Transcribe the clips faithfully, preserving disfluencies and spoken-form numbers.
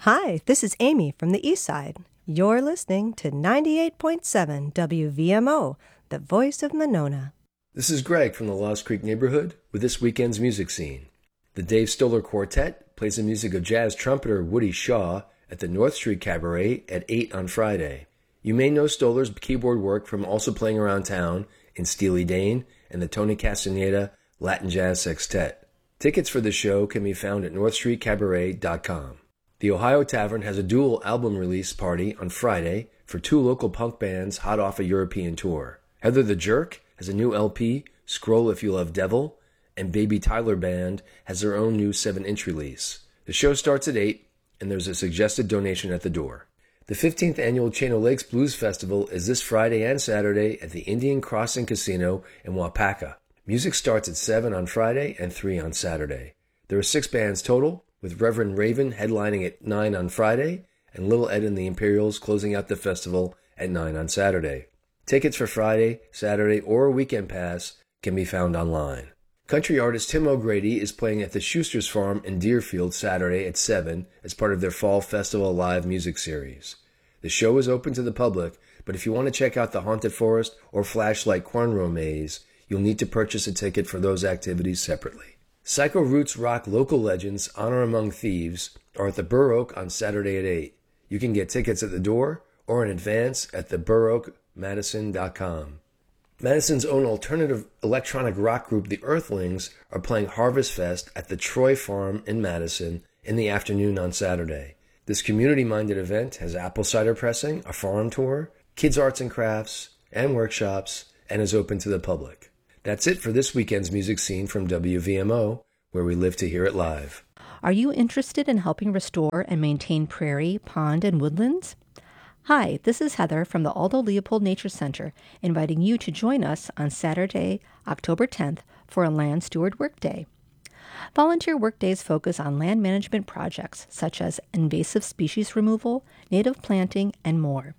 Hi, this is Amy from the East Side. You're listening to ninety-eight point seven W V M O, the voice of Monona. This is Greg from the Lost Creek neighborhood with this weekend's music scene. The Dave Stoller Quartet plays the music of jazz trumpeter Woody Shaw at the North Street Cabaret at eight on Friday. You may know Stoller's keyboard work from also playing around town in Steely Dan and the Tony Castaneda Latin Jazz Sextet. Tickets for the show can be found at north street cabaret dot com. The Ohio Tavern has a dual album release party on Friday for two local punk bands hot off a European tour. Heather the Jerk has a new L P, Scroll If You Love Devil, and Baby Tyler Band has their own new seven inch release. The show starts at eight, and there's a suggested donation at the door. The fifteenth Annual Chain o' Lakes Blues Festival is this Friday and Saturday at the Indian Crossing Casino in Wapaka. Music starts at seven on Friday and three on Saturday. There are six bands total, with Reverend Raven headlining at nine on Friday and Little Ed and the Imperials closing out the festival at nine on Saturday. Tickets for Friday, Saturday, or a weekend pass can be found online. Country artist Tim O'Grady is playing at the Schuster's Farm in Deerfield Saturday at seven as part of their Fall Festival Live music series. The show is open to the public, but if you want to check out the Haunted Forest or Flashlight Cornrow Maze, you'll need to purchase a ticket for those activities separately. Psycho Roots Rock local legends Honor Among Thieves are at the Burr Oak on Saturday at eight. You can get tickets at the door or in advance at the burr oak madison dot com. Madison's own alternative electronic rock group, the Earthlings, are playing Harvest Fest at the Troy Farm in Madison in the afternoon on Saturday. This community-minded event has apple cider pressing, a farm tour, kids' arts and crafts, and workshops, and is open to the public. That's it for this weekend's music scene from W V M O, where we live to hear it live. Are you interested in helping restore and maintain prairie, pond, and woodlands? Hi, this is Heather from the Aldo Leopold Nature Center, inviting you to join us on Saturday, October tenth, for a Land Steward Workday. Volunteer workdays focus on land management projects such as invasive species removal, native planting, and more.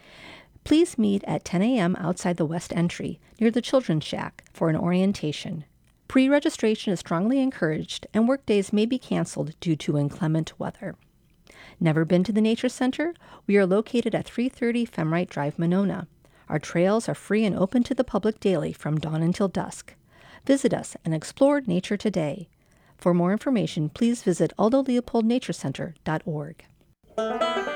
Please meet at ten a.m. outside the West Entry, near the Children's Shack, for an orientation. Pre-registration is strongly encouraged, and workdays may be canceled due to inclement weather. Never been to the Nature Center? We are located at three thirty Femrite Drive, Monona. Our trails are free and open to the public daily from dawn until dusk. Visit us and explore nature today. For more information, please visit aldo leopold nature center dot org.